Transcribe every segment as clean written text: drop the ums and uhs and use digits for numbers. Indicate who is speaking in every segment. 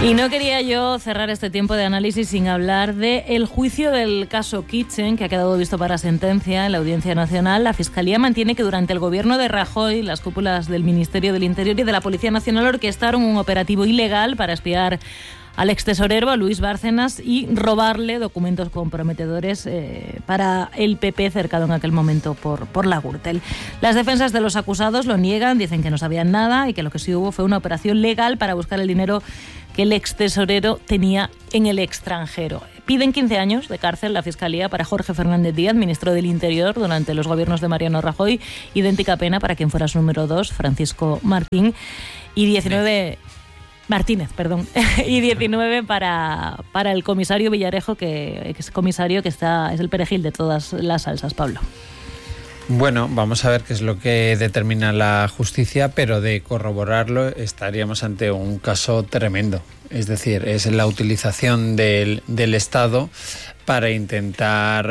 Speaker 1: Y no quería yo cerrar este tiempo de análisis sin hablar del juicio del caso Kitchen, que ha quedado visto para sentencia en la Audiencia Nacional. La Fiscalía mantiene que durante el gobierno de Rajoy, las cúpulas del Ministerio del Interior y de la Policía Nacional orquestaron un operativo ilegal para espiar al extesorero, a Luis Bárcenas, y robarle documentos comprometedores para el PP cercado en aquel momento por la Gürtel. Las defensas de los acusados lo niegan, dicen que no sabían nada y que lo que sí hubo fue una operación legal para buscar el dinero que el extesorero tenía en el extranjero. Piden 15 años de cárcel la Fiscalía para Jorge Fernández Díaz, ministro del Interior durante los gobiernos de Mariano Rajoy, idéntica pena para quien fuera su número 2, Francisco Martín, y 19... Martínez, perdón, y 19 para el comisario Villarejo, que es comisario que es el perejil de todas las salsas. Pablo.
Speaker 2: Bueno, vamos a ver qué es lo que determina la justicia, pero de corroborarlo estaríamos ante un caso tremendo. Es decir, es la utilización del Estado para intentar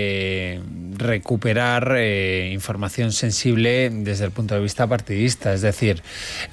Speaker 2: recuperar información sensible desde el punto de vista partidista. Es decir,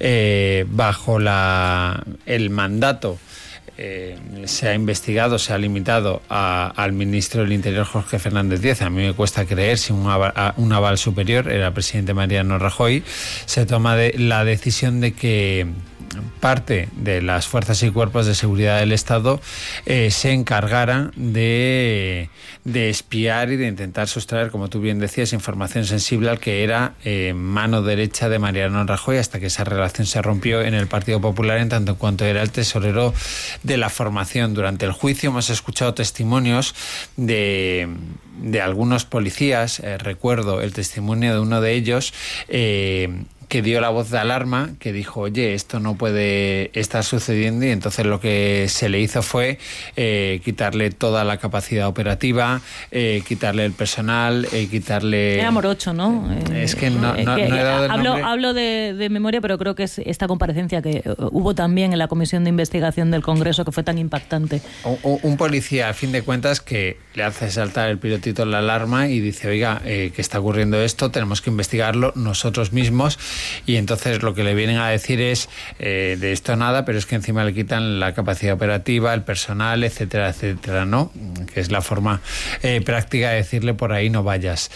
Speaker 2: bajo el mandato se ha investigado, se ha limitado al ministro del Interior, Jorge Fernández Díaz. A mí me cuesta creer si un aval superior, era el presidente Mariano Rajoy, se toma la decisión de que parte de las fuerzas y cuerpos de seguridad del Estado se encargaran de espiar y de intentar sustraer, como tú bien decías, información sensible al que era mano derecha de Mariano Rajoy, hasta que esa relación se rompió en el Partido Popular en tanto en cuanto era el tesorero de la formación. Durante el juicio hemos escuchado testimonios de algunos policías. Recuerdo el testimonio de uno de ellos que dio la voz de alarma, que dijo, oye, esto no puede estar sucediendo, y entonces lo que se le hizo fue quitarle toda la capacidad operativa, quitarle el personal, quitarle...
Speaker 1: Era morocho, ¿no?
Speaker 2: Es que no he dado el nombre.
Speaker 1: Hablo de memoria, pero creo que es esta comparecencia que hubo también en la Comisión de Investigación del Congreso, que fue tan impactante.
Speaker 2: Un policía, a fin de cuentas, que le hace saltar el pilotito en la alarma y dice, oiga, que está ocurriendo esto, tenemos que investigarlo nosotros mismos. Y entonces lo que le vienen a decir es de esto nada, pero es que encima le quitan la capacidad operativa, el personal, etcétera, etcétera, ¿no? Que es la forma práctica de decirle por ahí no vayas.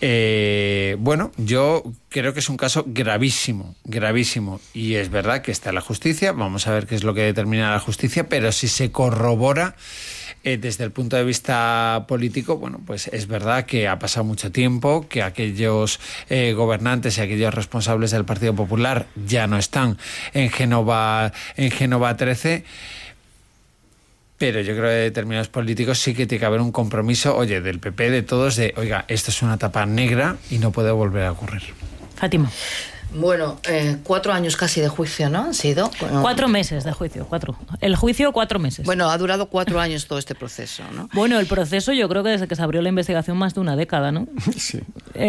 Speaker 2: Bueno, yo creo que es un caso gravísimo, gravísimo, y es verdad que está en la justicia. Vamos a ver qué es lo que determina la justicia, pero si se corrobora desde el punto de vista político, bueno, pues es verdad que ha pasado mucho tiempo, que aquellos gobernantes y aquellos responsables del Partido Popular ya no están en Génova 13, pero yo creo que de determinados políticos sí que tiene que haber un compromiso, oye, del PP, de todos, de, oiga, esto es una etapa negra y no puede volver a ocurrir.
Speaker 1: Fátima.
Speaker 3: Bueno, 4 años casi de juicio, ¿no? Han sido
Speaker 1: 4 meses de juicio, 4. El juicio 4 meses.
Speaker 3: Bueno, ha durado 4 años todo este proceso, ¿no?
Speaker 1: Bueno, el proceso yo creo que desde que se abrió la investigación más de una década, ¿no?
Speaker 4: Sí.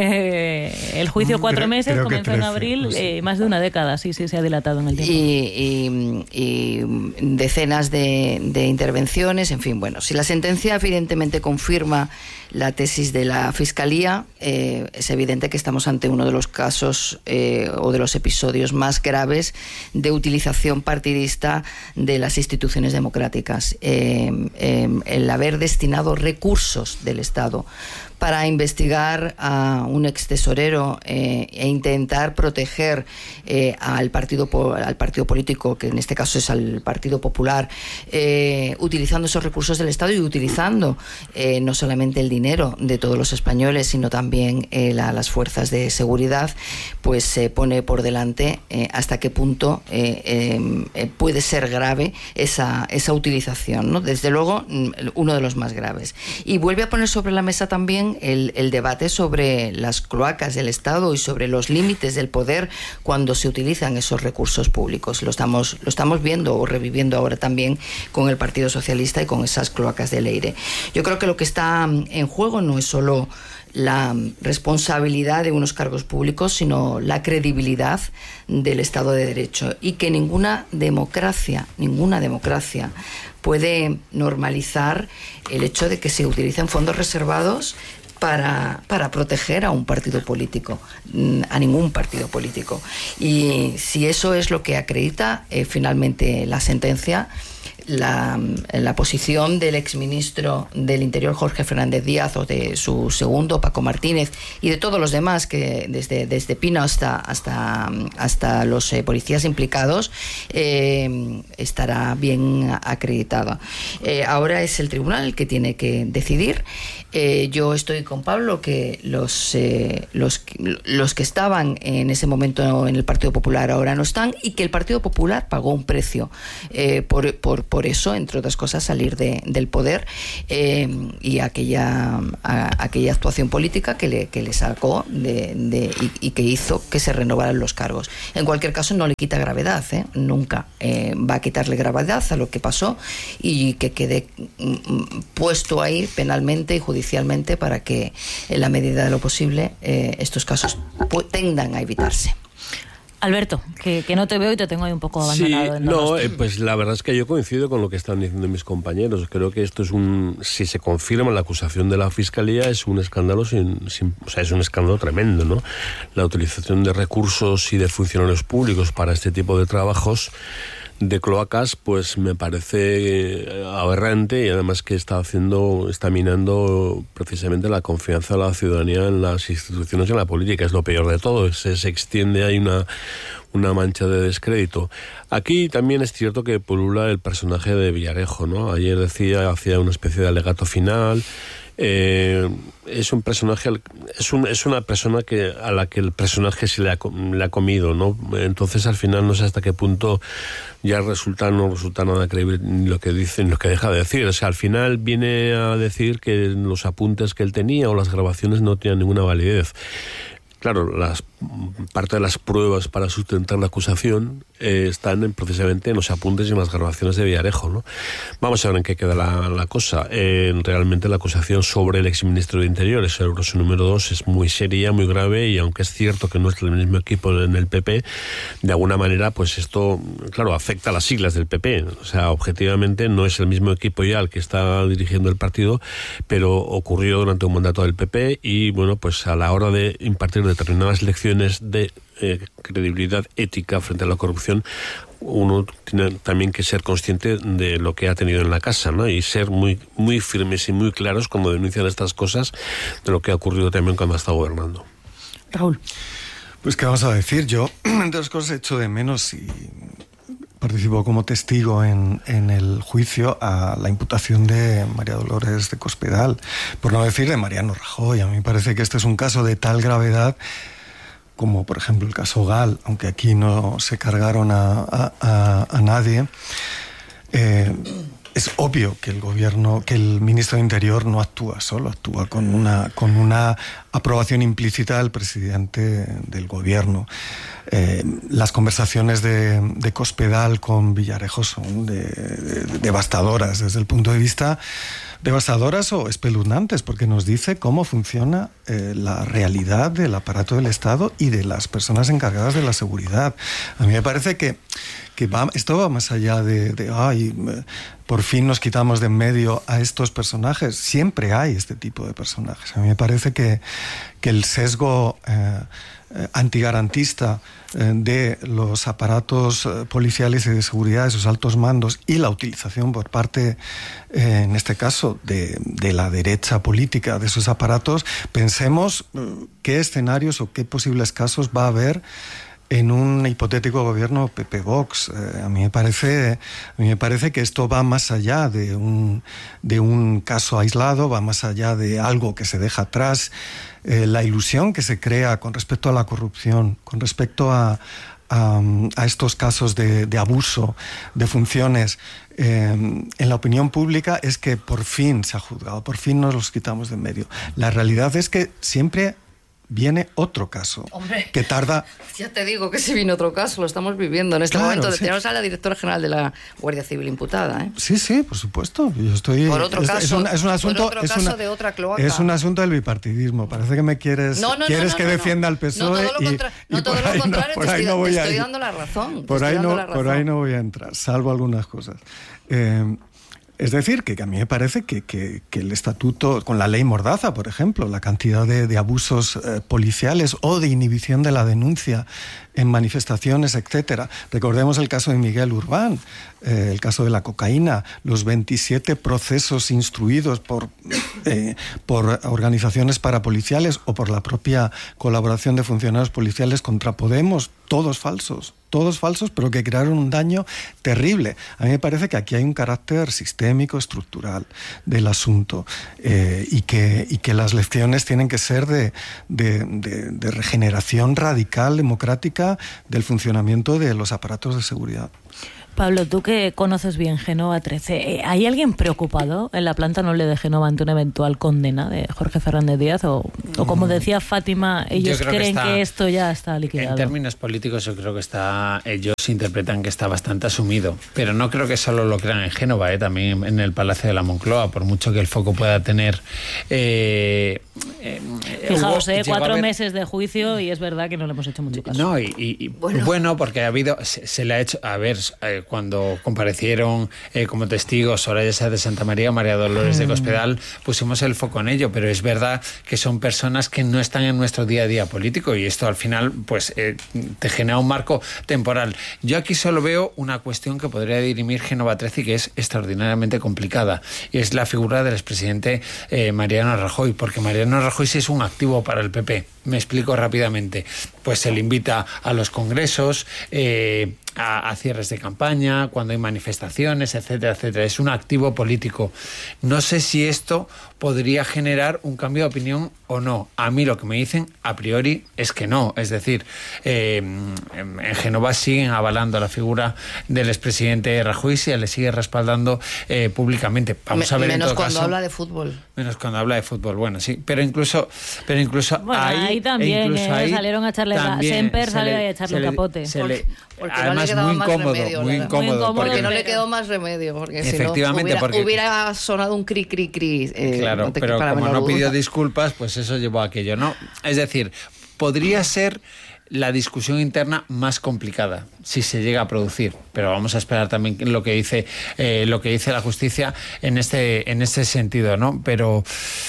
Speaker 1: El juicio 4 meses, comenzó en abril, más de una década, sí, se ha dilatado en el tiempo.
Speaker 3: Y decenas de intervenciones, en fin, bueno, si la sentencia evidentemente confirma la tesis de la Fiscalía, es evidente que estamos ante uno de los casos o de los episodios más graves de utilización partidista de las instituciones democráticas. El haber destinado recursos del Estado para investigar a un extesorero e intentar proteger al partido político, que en este caso es al Partido Popular, utilizando esos recursos del Estado y utilizando no solamente el dinero de todos los españoles, sino también las fuerzas de seguridad, pues se pone por delante hasta qué punto puede ser grave esa utilización, ¿no? Desde luego, uno de los más graves. Y vuelve a poner sobre la mesa también el debate sobre las cloacas del Estado y sobre los límites del poder cuando se utilizan esos recursos públicos. Lo estamos viendo o reviviendo ahora también con el Partido Socialista y con esas cloacas de Leire. Yo creo que lo que está en juego no es solo la responsabilidad de unos cargos públicos, sino la credibilidad del Estado de Derecho, y que ninguna democracia puede normalizar el hecho de que se utilicen fondos reservados para proteger a un partido político, a ningún partido político. Y si eso es lo que acredita finalmente la sentencia, la posición del exministro del Interior Jorge Fernández Díaz, o de su segundo Paco Martínez, y de todos los demás, que desde Pino hasta los policías implicados, estará bien acreditada. Ahora es el tribunal el que tiene que decidir. Yo estoy con Pablo, que los que estaban en ese momento en el Partido Popular ahora no están, y que el Partido Popular pagó un precio por eso, entre otras cosas, salir del poder, y aquella actuación política que le sacó y que hizo que se renovaran los cargos. En cualquier caso, no le quita gravedad, nunca va a quitarle gravedad a lo que pasó, y que quede puesto ahí penalmente y judicialmente, para que en la medida de lo posible estos casos tendan a evitarse.
Speaker 1: Alberto, que no te veo y te tengo ahí un poco abandonado.
Speaker 4: Sí, pues la verdad es que yo coincido con lo que están diciendo mis compañeros. Creo que esto si se confirma la acusación de la Fiscalía, es un escándalo es un escándalo tremendo, ¿no? La utilización de recursos y de funcionarios públicos para este tipo de trabajos de cloacas, pues me parece aberrante, y además que está minando precisamente la confianza de la ciudadanía en las instituciones y en la política. Es lo peor de todo, se extiende ahí una mancha de descrédito. Aquí también es cierto que pulula el personaje de Villarejo, ¿no? Ayer hacía una especie de alegato final. Es un personaje, es una persona a la que el personaje se le ha comido, ¿no? Entonces, al final, no sé hasta qué punto ya no resulta nada creíble ni lo que dice ni lo que deja de decir. O sea, al final viene a decir que los apuntes que él tenía o las grabaciones no tenían ninguna validez. Claro, parte de las pruebas para sustentar la acusación están precisamente en los apuntes y en las grabaciones de Villarejo, ¿no? Vamos a ver en qué queda la cosa. Realmente la acusación sobre el exministro de Interior, ese grosso número 2, es muy seria, muy grave, y aunque es cierto que no es el mismo equipo en el PP, de alguna manera, pues esto, claro, afecta a las siglas del PP. O sea, objetivamente no es el mismo equipo ya el que está dirigiendo el partido, pero ocurrió durante un mandato del PP, y bueno, pues a la hora de impartir determinadas lecciones de credibilidad ética frente a la corrupción, uno tiene también que ser consciente de lo que ha tenido en la casa, ¿no? Y ser muy, muy firmes y muy claros cuando denuncian estas cosas, de lo que ha ocurrido también cuando ha estado gobernando.
Speaker 1: Raúl.
Speaker 5: Pues qué vamos a decir, yo entre las cosas echo de menos, y participo como testigo en el juicio a la imputación de María Dolores de Cospedal, por no decir de Mariano Rajoy. A mí me parece que este es un caso de tal gravedad como, por ejemplo, el caso Gal, aunque aquí no se cargaron a nadie. Es obvio que el ministro de Interior no actúa solo, actúa con una aprobación implícita del presidente del gobierno. Las conversaciones de Cospedal con Villarejo son devastadoras desde el punto de vista devastadoras o espeluznantes, porque nos dice cómo funciona la realidad del aparato del Estado y de las personas encargadas de la seguridad. A mí me parece que esto va más allá de por fin nos quitamos de en medio a estos personajes. Siempre hay este tipo de personajes. A mí me parece que el sesgo antigarantista de los aparatos policiales y de seguridad de sus altos mandos, y la utilización por parte, en este caso, de la derecha política de esos aparatos, pensemos qué escenarios o qué posibles casos va a haber en un hipotético gobierno PP-Vox. A mí me parece que esto va más allá de un caso aislado, va más allá de algo que se deja atrás. La ilusión que se crea con respecto a la corrupción, con respecto a estos casos de abuso de funciones en la opinión pública, es que por fin se ha juzgado, por fin nos los quitamos de en medio. La realidad es que siempre viene otro caso.
Speaker 3: Hombre,
Speaker 5: que tarda.
Speaker 3: Ya te digo que si viene otro caso, lo estamos viviendo en este momento. Sí. Tenemos a la directora general de la Guardia Civil imputada, ¿eh?
Speaker 5: Sí, por supuesto. Yo estoy.
Speaker 3: Por otro caso.
Speaker 5: Es un asunto.
Speaker 3: De otra cloaca.
Speaker 5: Es un asunto del bipartidismo. Parece que me quieres. Quieres que defienda al PSOE.
Speaker 3: No, todo lo contrario. Te estoy dando la razón.
Speaker 5: Por ahí no voy a entrar, salvo algunas cosas. Es decir, que a mí me parece que el estatuto, con la ley Mordaza, por ejemplo, la cantidad de abusos policiales o de inhibición de la denuncia en manifestaciones, etcétera. Recordemos el caso de Miguel Urbán, el caso de la cocaína, los 27 procesos instruidos por organizaciones parapoliciales o por la propia colaboración de funcionarios policiales contra Podemos, todos falsos, pero que crearon un daño terrible. A mí me parece que aquí hay un carácter sistémico, estructural del asunto, y que las lecciones tienen que ser de regeneración radical, democrática, del funcionamiento de los aparatos de seguridad.
Speaker 1: Pablo, tú que conoces bien Génova 13, ¿hay alguien preocupado en la planta noble de Génova ante una eventual condena de Jorge Fernández Díaz? O como decía Fátima, ellos creen que esto ya está liquidado.
Speaker 2: En términos políticos yo creo que ellos interpretan que está bastante asumido, pero no creo que solo lo crean en Génova, también en el Palacio de la Moncloa, por mucho que el foco pueda tener...
Speaker 1: Fijaos, 4 meses de juicio y es verdad que no le hemos hecho mucho caso.
Speaker 2: No, bueno, porque se le ha hecho... A ver, cuando comparecieron como testigos Soraya Sáez de Santa María, María Dolores de Cospedal, pusimos el foco en ello, pero es verdad que son personas que no están en nuestro día a día político y esto al final pues te genera un marco temporal. Yo aquí solo veo una cuestión que podría dirimir Génova 13 y que es extraordinariamente complicada, y es la figura del expresidente Mariano Rajoy, porque Mariano Rajoy sí es un activo para el PP. Me explico rápidamente. Pues se le invita a los congresos, a cierres de campaña, cuando hay manifestaciones, etcétera, etcétera. Es un activo político. No sé si esto podría generar un cambio de opinión o no. A mí lo que me dicen a priori es que no. Es decir, en Génova siguen avalando la figura del expresidente Rajoy y se le sigue respaldando públicamente. Vamos a ver
Speaker 3: menos
Speaker 2: en todo
Speaker 3: cuando
Speaker 2: caso,
Speaker 3: habla de fútbol.
Speaker 2: Menos cuando habla de fútbol, bueno, sí. Pero incluso
Speaker 1: bueno, ahí también salieron a echarle Semper salió a echarle un capote.
Speaker 3: Porque
Speaker 2: además
Speaker 3: no le
Speaker 2: muy incómodo,
Speaker 3: porque no le quedó más remedio, porque
Speaker 2: efectivamente,
Speaker 3: si no hubiera sonado un cri.
Speaker 2: Claro, pero como no pidió disculpas, pues eso llevó a aquello, ¿no? Es decir, podría ser la discusión interna más complicada si se llega a producir, pero vamos a esperar también lo que dice la justicia en este sentido, ¿no? Pero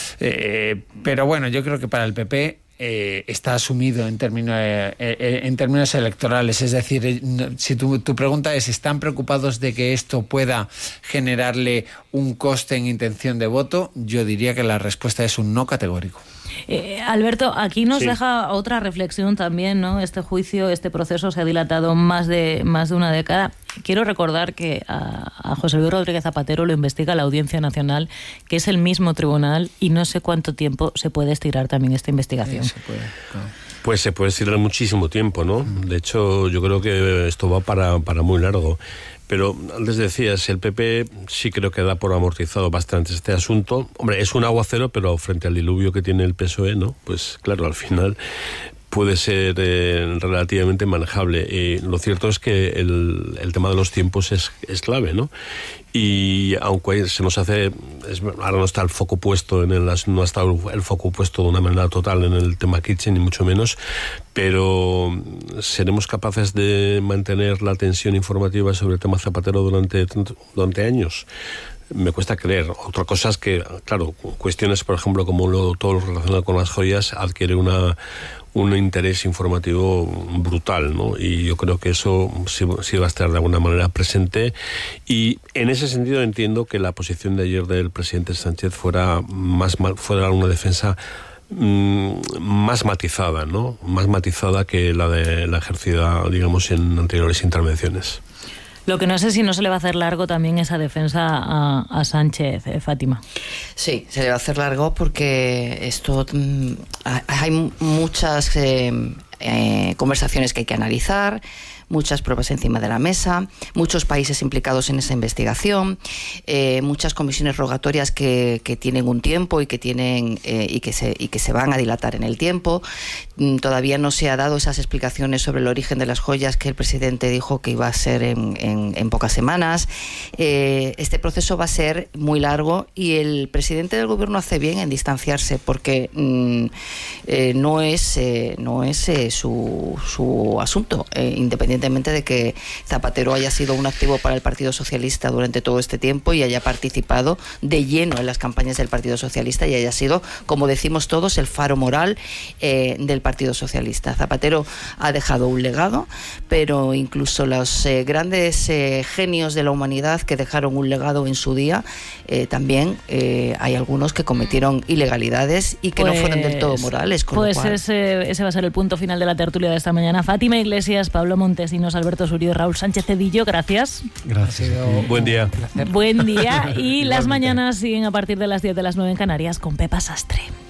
Speaker 2: bueno, yo creo que para el PP está asumido en términos electorales. Es decir, si tu pregunta es, ¿están preocupados de que esto pueda generarle un coste en intención de voto? Yo diría que la respuesta es un no categórico.
Speaker 1: Alberto, aquí nos deja otra reflexión también, ¿no? Este juicio, este proceso se ha dilatado más de una década. Quiero recordar que a José Luis Rodríguez Zapatero lo investiga la Audiencia Nacional, que es el mismo tribunal, y no sé cuánto tiempo se puede estirar también esta investigación.
Speaker 2: Se puede, claro.
Speaker 4: Pues se puede estirar muchísimo tiempo, ¿no? De hecho, yo creo que esto va para muy largo. Pero antes decías, el PP sí creo que da por amortizado bastante este asunto. Hombre, es un aguacero, pero frente al diluvio que tiene el PSOE, ¿no? Pues claro, al final puede ser relativamente manejable. Lo cierto es que el tema de los tiempos es clave, ¿no? Y aunque se nos hace, ahora no está el foco puesto no ha estado el foco puesto de una manera total en el tema Kitchen, ni mucho menos, pero seremos capaces de mantener la tensión informativa sobre el tema Zapatero durante años. Me cuesta creer. Otra cosa es que, claro, cuestiones, por ejemplo, como todo lo relacionado con las joyas, adquiere un interés informativo brutal, ¿no? Y yo creo que eso sí va a estar de alguna manera presente, y en ese sentido entiendo que la posición de ayer del presidente Sánchez fuera una defensa más matizada, ¿no? Más matizada que la ejercida, digamos, en anteriores intervenciones.
Speaker 1: Lo que no sé si no se le va a hacer largo también esa defensa a Sánchez, Fátima.
Speaker 3: Sí, se le va a hacer largo porque esto hay muchas conversaciones que hay que analizar, muchas pruebas encima de la mesa, muchos países implicados en esa investigación, muchas comisiones rogatorias que tienen un tiempo y que se van a dilatar en el tiempo. Todavía no se ha dado esas explicaciones sobre el origen de las joyas que el presidente dijo que iba a ser en pocas semanas. Este proceso va a ser muy largo y el presidente del gobierno hace bien en distanciarse, porque no es su asunto, independientemente independientemente de que Zapatero haya sido un activo para el Partido Socialista durante todo este tiempo y haya participado de lleno en las campañas del Partido Socialista y haya sido, como decimos todos, el faro moral del Partido Socialista. Zapatero ha dejado un legado, pero incluso los grandes genios de la humanidad que dejaron un legado en su día, también hay algunos que cometieron ilegalidades y que no fueron del todo morales.
Speaker 1: Ese va a ser el punto final de la tertulia de esta mañana. Fátima Iglesias, Pablo Montesinos, Alberto Surio, Raúl Sánchez Cedillo, gracias.
Speaker 5: Gracias.
Speaker 4: Buen día.
Speaker 1: Buen día. Y las mañanas siguen a partir de las 10 de las 9 en Canarias con Pepa Sastre.